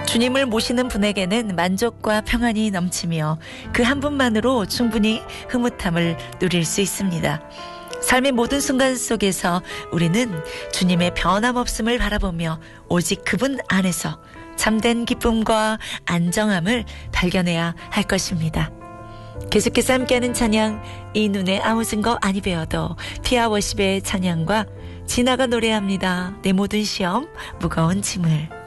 주님을 모시는 분에게는 만족과 평안이 넘치며 그 한 분만으로 충분히 흐뭇함을 누릴 수 있습니다. 삶의 모든 순간 속에서 우리는 주님의 변함없음을 바라보며 오직 그분 안에서 참된 기쁨과 안정함을 발견해야 할 것입니다. 계속해서 함께하는 찬양, 이 눈에 아무 증거 아니 배워도 피아 워십의 찬양과 진아가 노래합니다. 내 모든 시험 무거운 짐을.